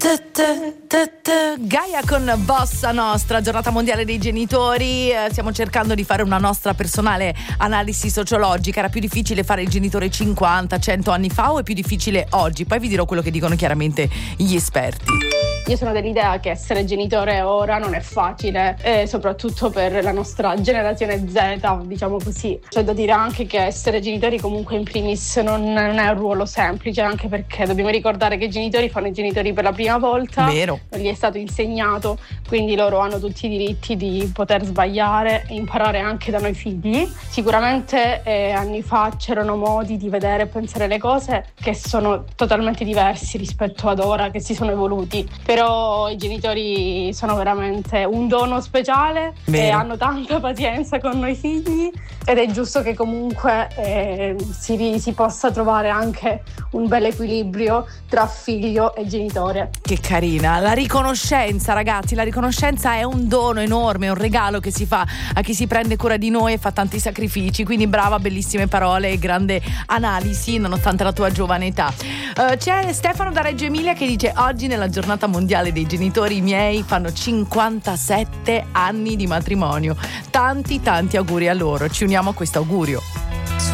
Gaia con Bossa Nostra, giornata mondiale dei genitori. Stiamo cercando di fare una nostra personale analisi sociologica. Era più difficile fare il genitore 50-100 anni fa o è più difficile oggi? Poi vi dirò quello che dicono chiaramente gli esperti. Io sono dell'idea che essere genitore ora non è facile, soprattutto per la nostra generazione Z, diciamo così. C'è da dire anche che essere genitori comunque in primis non è un ruolo semplice, anche perché dobbiamo ricordare che i genitori fanno i genitori per la prima volta. Vero. Non gli è stato insegnato, quindi loro hanno tutti i diritti di poter sbagliare e imparare anche da noi figli. Sicuramente anni fa c'erano modi di vedere e pensare le cose che sono totalmente diversi rispetto ad ora, che si sono evoluti. Però i genitori sono veramente un dono speciale. Vero. E hanno tanta pazienza con noi figli ed è giusto che comunque si possa trovare anche un bel equilibrio tra figlio e genitore. Che carina, la riconoscenza, ragazzi, la riconoscenza è un dono enorme, è un regalo che si fa a chi si prende cura di noi e fa tanti sacrifici, quindi brava, bellissime parole e grande analisi nonostante la tua giovane età. C'è Stefano da Reggio Emilia che dice: oggi nella giornata mondiale dei genitori i miei fanno 57 anni di matrimonio, tanti auguri a loro, ci uniamo a questo augurio.